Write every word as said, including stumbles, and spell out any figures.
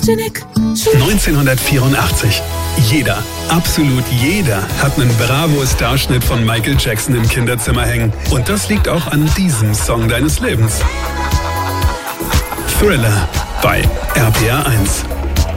neunzehnhundertvierundachtzig. Jeder, absolut jeder, hat einen Bravo-Starschnitt von Michael Jackson im Kinderzimmer hängen. Und das liegt auch an diesem Song deines Lebens. Thriller bei R P R eins.